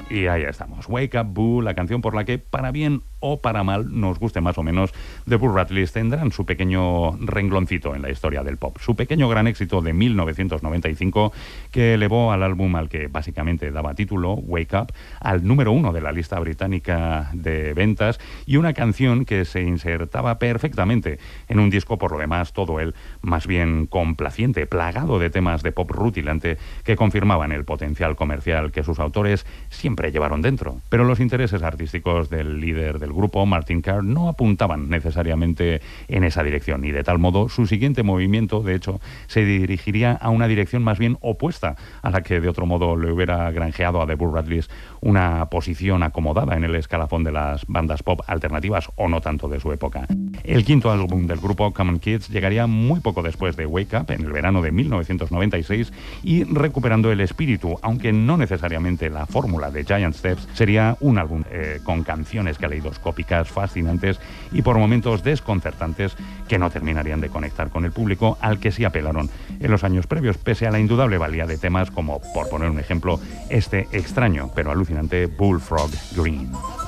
Y ahí estamos, Wake Up Boo, la canción por la que, para bien o para mal, nos guste más o menos, The Boo Radleys tendrán su pequeño rengloncito en la historia del pop. Su pequeño gran éxito de 1995, que elevó al álbum al que básicamente daba título, Wake Up, al número 1 de la lista británica de ventas, y una canción que se insertaba perfectamente en un disco, por lo demás, todo él más bien complaciente, plagado de temas de pop rutilante que confirmaban el potencial comercial que sus autores siempre llevaron dentro. Pero los intereses artísticos del líder del grupo, Martin Carr, no apuntaban necesariamente en esa dirección, y de tal modo su siguiente movimiento, de hecho, se dirigiría a una dirección más bien opuesta a la que de otro modo le hubiera granjeado a The Boo Radleys una posición acomodada en el escalafón de las bandas pop alternativas o no tanto de su época. El quinto álbum del grupo, Common Kids, llegaría muy poco después de Wake Up, en el verano de 1996, y recuperando el espíritu, aunque no necesariamente la fórmula de Giant Steps, sería un álbum con canciones caleidoscópicas, fascinantes y por momentos desconcertantes que no terminarían de conectar con el público al que sí apelaron en los años previos, pese a la indudable valía de temas como, por poner un ejemplo, este extraño pero alucinante Bullfrog Green.